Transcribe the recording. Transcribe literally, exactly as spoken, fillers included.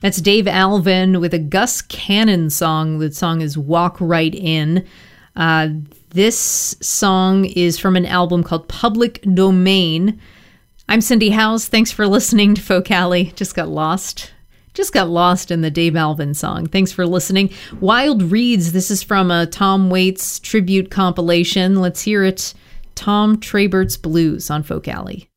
That's Dave Alvin with a Gus Cannon song. The song is Walk Right In. Uh, this song is from an album called Public Domain. I'm Cindy Howes. Thanks for listening to Folk Alley. Just got lost. Just got lost in the Dave Alvin song. Thanks for listening. Wild Reeds. This is from a Tom Waits tribute compilation. Let's hear it. Tom Treybert's Blues on Folk Alley.